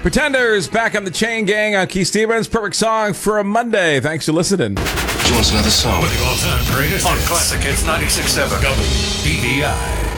Pretenders back on the Chain Gang on Keith Stevens. Perfect song for a Monday. Thanks for listening. She wants another song. With the all-time greatest on Classic Hits 96.7 WBBI.